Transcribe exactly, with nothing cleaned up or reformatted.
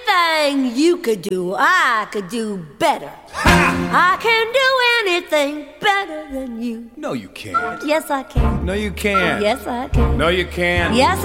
Anything you could do, I could do better. I can do anything better than you. No, you can't. Yes, I can. No, you can't. Yes, I can. No, you can't. Yes,